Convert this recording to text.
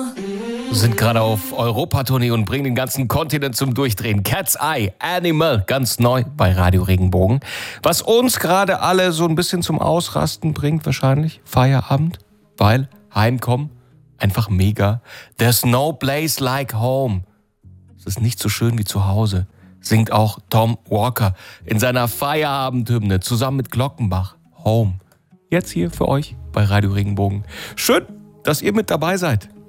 Sind gerade auf Europatournee und bringen den ganzen Kontinent zum Durchdrehen. Cat's Eye, Animal, ganz neu bei Radio Regenbogen. Was uns gerade alle so ein bisschen zum Ausrasten bringt wahrscheinlich, Feierabend, weil heimkommen, einfach mega. There's no place like home. Es ist nicht so schön wie zu Hause, singt auch Tom Walker in seiner Feierabendhymne zusammen mit Glockenbach. Home. Jetzt hier für euch bei Radio Regenbogen. Schön, dass ihr mit dabei seid.